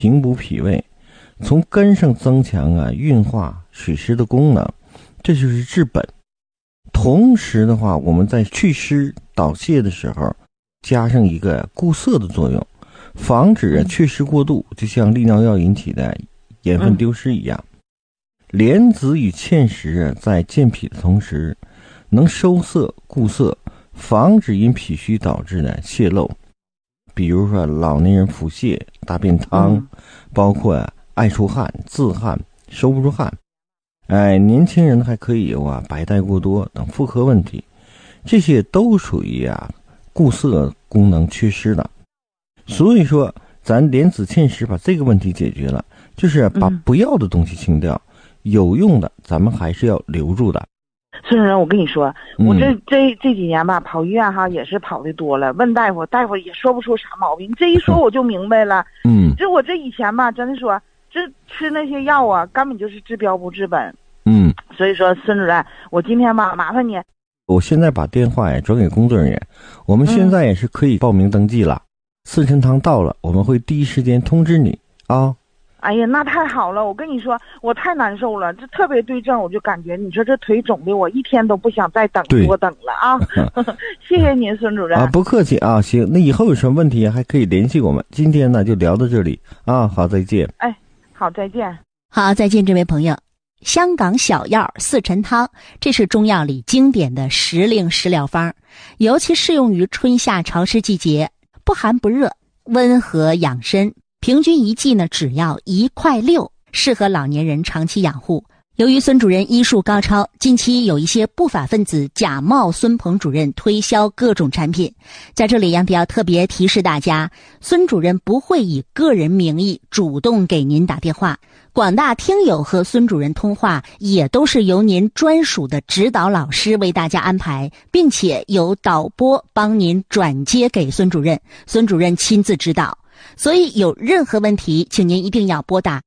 平补脾胃，从根上增强运化水湿的功能，这就是治本。同时的话，我们在祛湿导泻的时候加上一个固涩的作用，防止祛湿过度，就像利尿药引起的盐分丢失一样。莲子与芡实在健脾的同时，能收涩固涩，防止因脾虚导致的泄漏，比如说老年人腹泻、大便汤，包括爱出汗、自汗、收不住汗。年轻人还可以有白带过多等妇科问题，这些都属于固涩功能缺失的。所以说咱莲子芡实把这个问题解决了，就是把不要的东西清掉，有用的咱们还是要留住的。 孙主任，我跟你说，我这几年吧，跑医院也是跑的多了，问大夫，大夫也说不出啥毛病。这一说我就明白了。我这以前吧，真的说这吃那些药根本就是治标不治本。所以说孙主任，我今天吧麻烦你， 我现在把电话转给工作人员，我们现在也是可以报名登记了。四神汤到了，我们会第一时间通知你啊。 哎呀，那太好了！我跟你说，我太难受了，这特别对症，我就感觉你说这腿肿的，我一天都不想再多等了啊！谢谢您，孙主任不客气啊。行，那以后有什么问题还可以联系我们。今天呢就聊到这里啊，好，再见。 好，再见。 好，再见，这位朋友。香港小药四陈汤，这是中药里经典的时令食疗方，尤其适用于春夏潮湿季节，不寒不热，温和养身。平均一剂呢只要1块6，适合老年人长期养护。由于孙主任医术高超，近期有一些不法分子假冒孙鹏主任推销各种产品。在这里杨迪要特别提示大家，孙主任不会以个人名义主动给您打电话，广大听友和孙主任通话也都是由您专属的指导老师为大家安排，并且由导播帮您转接给孙主任，孙主任亲自指导。所以有任何问题，请您一定要拨打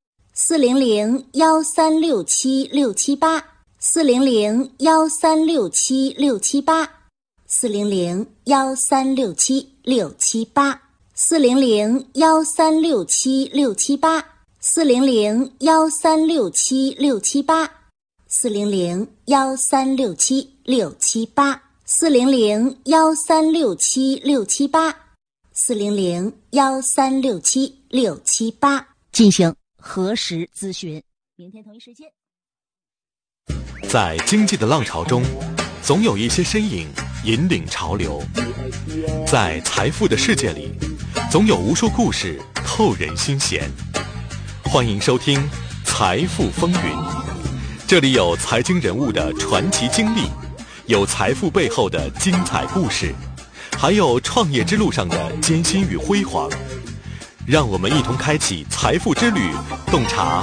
400-1367678 400-1367678 400-1367678 400-1367678 400-1367678 400-1367678 400-1367678 400-1367678进行核实咨询。明天同一时间。 在经济的浪潮中，总有一些身影引领潮流；在财富的世界里，总有无数故事透人心弦。欢迎收听《财富风云》，这里有财经人物的传奇经历，有财富背后的精彩故事，还有创业之路上的艰辛与辉煌。让我们一同开启财富之旅，洞察